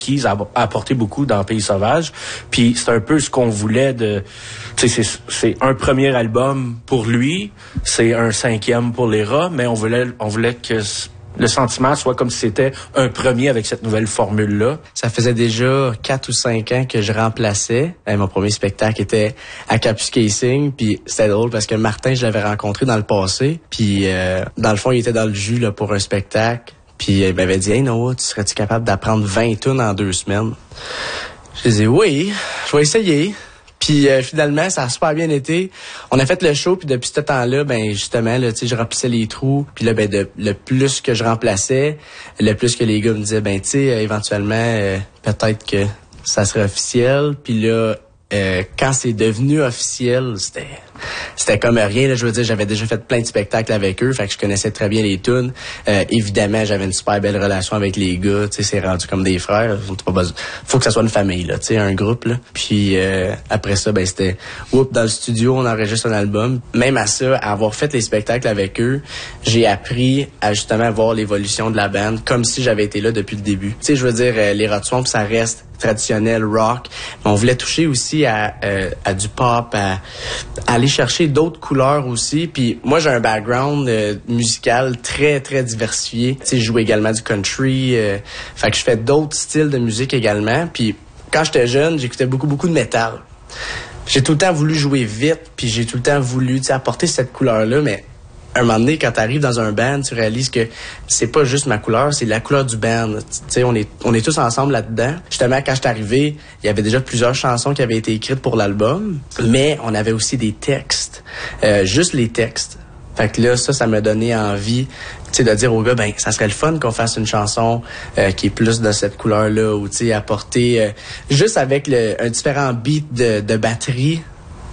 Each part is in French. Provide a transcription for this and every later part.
Keys a apporté beaucoup dans Pays sauvage, puis c'est un peu ce qu'on voulait de, tu sais, c'est un premier album pour lui, c'est un 5e pour les rats, mais on voulait que le sentiment soit comme si c'était un premier avec cette nouvelle formule-là. Ça faisait déjà 4 ou 5 ans que je remplaçais. Mon premier spectacle était à Campus Casing, puis c'était drôle parce que Martin, je l'avais rencontré dans le passé, puis dans le fond, il était dans le jus là, pour un spectacle. Puis il m'avait dit « Hey Noah, tu serais-tu capable d'apprendre 20 tunes en 2 semaines? » Je lui ai dit « Oui, je vais essayer. » Puis finalement, ça a super bien été. On a fait le show, puis depuis ce temps-là, ben justement, là, tu sais, je remplissais les trous. Puis là, le plus que je remplaçais, le plus que les gars me disaient « Ben tu sais, éventuellement, peut-être que ça serait officiel. » Puis là, quand c'est devenu officiel, c'était comme rien. Là, je veux dire, j'avais déjà fait plein de spectacles avec eux, fait que je connaissais très bien les tunes. Évidemment, j'avais une super belle relation avec les gars. Tu sais, c'est rendu comme des frères. Faut que ça soit une famille, là, tu sais, un groupe. Là. Puis après ça, ben c'était dans le studio, on enregistre un album. Même à ça, à avoir fait les spectacles avec eux, j'ai appris à justement voir l'évolution de la band, comme si j'avais été là depuis le début. Tu sais, je veux dire, les Rats Swamp, ça reste traditionnel, rock. Mais on voulait toucher aussi à du pop, à aller chercher d'autres couleurs aussi. Puis moi, j'ai un background musical très, très diversifié. Tu sais, je joue également du country. Fait que je fais d'autres styles de musique également. Puis quand j'étais jeune, j'écoutais beaucoup de métal. J'ai tout le temps voulu jouer vite, puis j'ai tout le temps voulu, tu sais, apporter cette couleur-là, mais un moment donné, quand t'arrives dans un band, tu réalises que c'est pas juste ma couleur, c'est la couleur du band. Tu sais, on est tous ensemble là-dedans. Justement, quand je suis arrivé, il y avait déjà plusieurs chansons qui avaient été écrites pour l'album, mais on avait aussi des textes. Juste les textes. Fait que là, ça m'a donné envie, tu sais, de dire aux gars, ben, ça serait le fun qu'on fasse une chanson qui est plus de cette couleur-là, ou tu sais, apporter, juste avec un différent beat de batterie,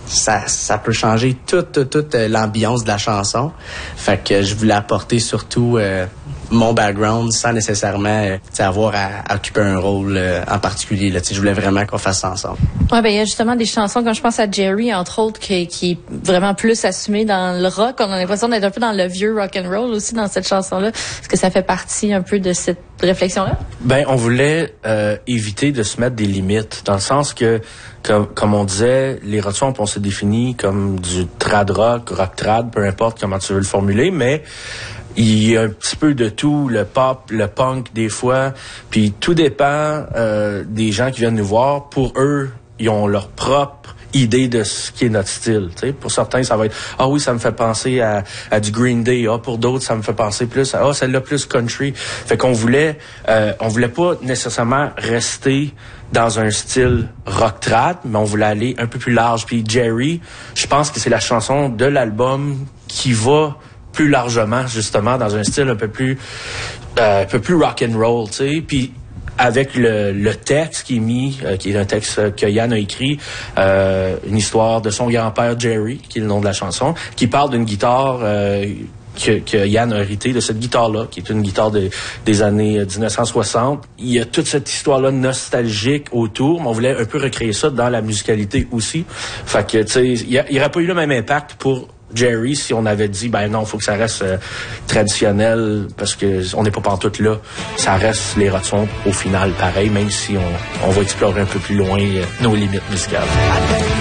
ça peut changer toute l'ambiance de la chanson. Fait que je voulais apporter surtout mon background sans nécessairement avoir à occuper un rôle en particulier. Là, je voulais vraiment qu'on fasse ça ensemble. Ouais, ben il y a justement des chansons, comme je pense à Jerry, entre autres, qui est vraiment plus assumé dans le rock. On a l'impression d'être un peu dans le vieux rock and roll aussi dans cette chanson-là. Est-ce que ça fait partie un peu de cette réflexion-là? Ben, on voulait éviter de se mettre des limites, dans le sens que, comme on disait, les Rats Swamp, on se définit comme du trad rock trad, peu importe comment tu veux le formuler, mais il y a un petit peu de tout, le pop, le punk des fois, puis tout dépend des gens qui viennent nous voir. Pour eux, ils ont leur propre idée de ce qui est notre style. T'sais. Pour certains, ça va être « Ah oui, ça me fait penser à du Green Day. » Ah, pour d'autres, ça me fait penser plus à « Ah, celle-là plus country. » Fait qu'on voulait pas nécessairement rester dans un style rock trad, mais on voulait aller un peu plus large. Puis Jerry, je pense que c'est la chanson de l'album qui va plus largement, justement, dans un style un peu plus rock and roll, tu sais. Puis avec le texte qui est mis, qui est un texte que Yann a écrit, une histoire de son grand-père Jerry, qui est le nom de la chanson, qui parle d'une guitare que Yann a hérité de cette guitare-là, qui est une guitare des années 1960. Il y a toute cette histoire-là nostalgique autour, mais on voulait un peu recréer ça dans la musicalité aussi. Fait que, tu sais, il n'y aurait pas eu le même impact pour Jerry si on avait dit ben non, faut que ça reste traditionnel parce que on n'est pas pantoute là. Ça reste les Rats Swamp au final pareil, même si on va explorer un peu plus loin nos limites musicales.